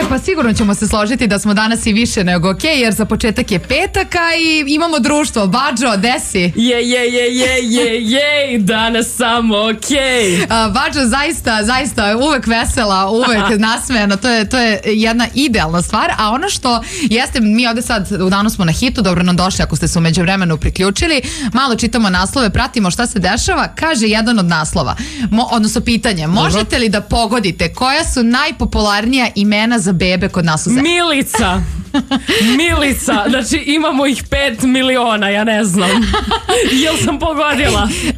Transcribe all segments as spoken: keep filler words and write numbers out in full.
Pa sigurno ćemo se složiti da smo danas i više nego okej, okay, jer za početak je petak, a i imamo društvo. Bađo, desi? Je, je, je, je, je, je, danas samo okej. Okay. Bađo, zaista, zaista uvek vesela, uvek nasmejana, to je, to je jedna idealna stvar, a ono što jeste, mi ovde sad u danu smo na hitu, dobro nam došli ako ste se u međuvremenu priključili, malo čitamo naslove, pratimo šta se dešava, kaže jedan od naslova, Mo, odnosno pitanje, možete li da pogodite koja su najpopularnija imena za bebe kod nas u zemlji? Milica. Milica, znači imamo ih pet miliona, ja ne znam. Jel sam pogodila? Uh,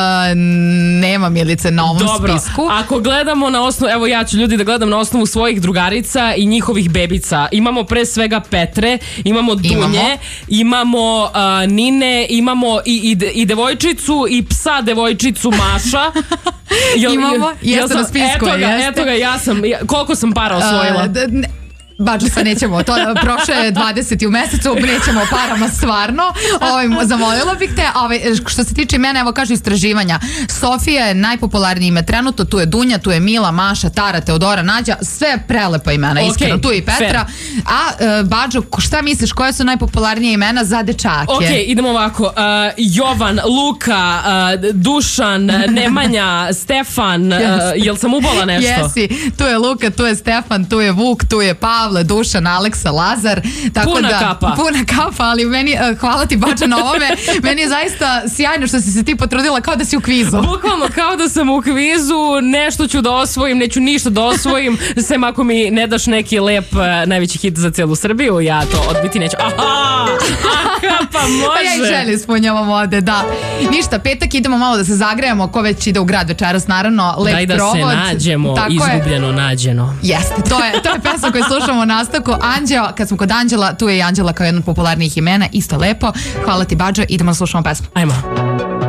nema Milice na ovom Dobro, spisku. Ako gledamo na osnovu, evo ja ću ljudi da gledam na osnovu svojih drugarica i njihovih bebica. Imamo pre svega Petre, imamo Dunje, imamo, imamo uh, Nine, imamo i, i, i devojčicu i psa devojčicu Maša. Jel, imamo, jeste sam, na spisku. Eto ga, jeste. eto ga, ja sam, ja, koliko sam para osvojila? Uh, d- ne. Bađo, sad nećemo, to prošle je dvadeseti u mesecu, nećemo o parama stvarno, ovaj, zamolila bih te, ovaj, što se tiče mene, evo kažu istraživanja, Sofija je najpopularnije ime trenutno, tu je Dunja, tu je Mila, Maša, Tara, Teodora, Nađa, sve prelepa imena, okay, iskreno, tu je i Petra, fair. A uh, Bađo, šta misliš, koje su najpopularnije imena za dečake? Ok, idemo ovako, uh, Jovan, Luka, uh, Dušan, Nemanja, Stefan, uh, jel sam ubola nešto? Jesi, tu je Luka, tu je Stefan, tu je Vuk, tu je Pavle, Dušan, Aleksa, Lazar, tako puna da, kapa. Puna kapa, ali meni, uh, hvala ti Bađo na ovome, meni je zaista sjajno što si se ti potrudila kao da si u kvizu. Bukvalno kao da sam u kvizu, nešto ću da osvojim, neću ništa da osvojim, sem ako mi ne daš neki lep uh, najveći hit za cijelu Srbiju, ja to odbiti neću. Aha, aha, pa može. Pa ja i želi ispunjavam ovde, da. Ništa, petak idemo malo da se zagrejemo, ko već ide u grad večeras, naravno, lep Daj da provod. se nađemo, tako izgubljeno, je. Nađeno. Jeste, to je, to je pesma koju slušamo u nastavku. Anđeo, kad smo kod Anđela, tu je i Anđela kao jedna od popularnijih imena, isto lepo. Hvala ti Bađo, idemo da slušamo pesmu. Ajmo.